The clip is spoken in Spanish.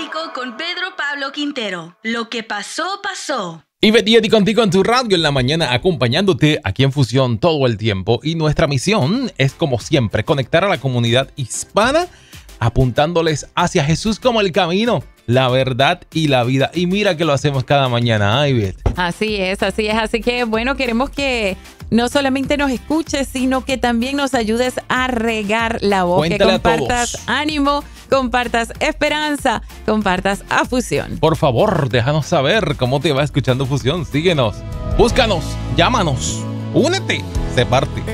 México con Pedro Pablo Quintero. Lo que pasó, pasó. Y Betty contigo en tu radio en la mañana, acompañándote aquí en Fusión todo el tiempo. Y nuestra misión es, como siempre, conectar a la comunidad hispana, apuntándoles hacia Jesús como el camino, la verdad y la vida. Y mira que lo hacemos cada mañana, ¿ay, Bet? Así es, así es. Así que, bueno, queremos que no solamente nos escuches, sino que también nos ayudes a regar la voz. Cuéntale que compartas a todos. ánimo, compartas esperanza, compartas a Fusión. Por favor, déjanos saber cómo te va escuchando Fusión. Síguenos, búscanos, llámanos, únete, sé parte.